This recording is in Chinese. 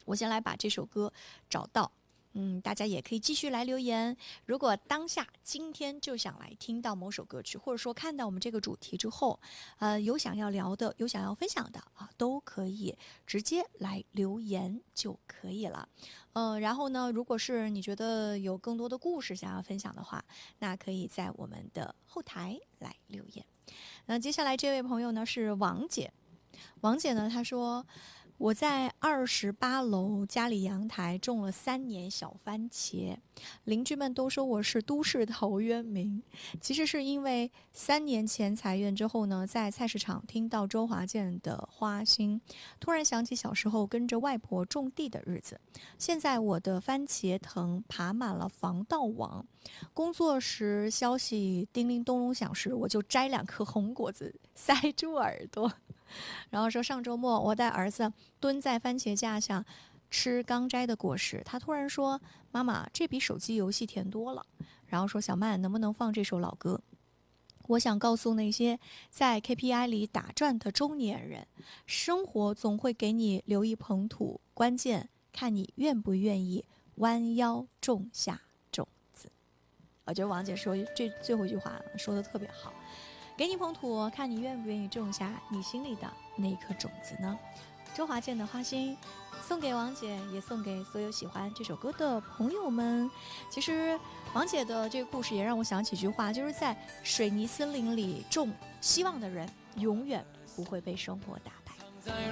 我先来把这首歌找到。大家也可以继续来留言。如果当下今天就想来听到某首歌曲，或者说看到我们这个主题之后，有想要聊的，有想要分享的啊，都可以直接来留言就可以了。然后呢，如果是你觉得有更多的故事想要分享的话，那可以在我们的后台来留言。那接下来这位朋友呢是王姐，王姐呢她说，我在28楼家里阳台种了3年小番茄，邻居们都说我是都市陶渊明。其实是因为3年前裁员之后呢，在菜市场听到周华健的花心，突然想起小时候跟着外婆种地的日子。现在我的番茄藤爬满了防盗网，工作时消息叮铃咚咚响时，我就摘2颗红果子塞住耳朵。然后说上周末我带儿子蹲在番茄架上吃刚摘的果实，他突然说，妈妈，这比手机游戏甜多了。然后说，小曼能不能放这首老歌？我想告诉那些在 KPI 里打转的中年人，生活总会给你留一捧土，关键看你愿不愿意弯腰种下种子。我觉得王姐说这最后一句话说的特别好，给你捧土，看你愿不愿意种下你心里的那一颗种子呢？周华健的花心送给王姐，也送给所有喜欢这首歌的朋友们。其实王姐的这个故事也让我想起一句话，就是在水泥森林里种希望的人永远不会被生活打败。